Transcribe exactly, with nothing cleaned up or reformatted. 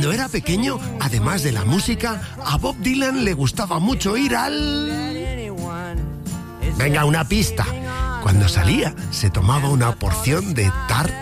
Cuando era pequeño, además de la música, a Bob Dylan le gustaba mucho ir al... Venga, una pista. Cuando salía, se tomaba una porción de tarta